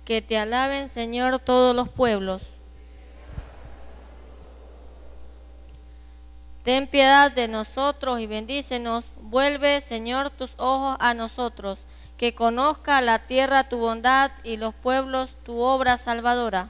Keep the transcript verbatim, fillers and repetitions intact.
Que te alaben, Señor, todos los pueblos. Ten piedad de nosotros y bendícenos. Vuelve, Señor, tus ojos a nosotros. Que conozca la tierra tu bondad y los pueblos tu obra salvadora.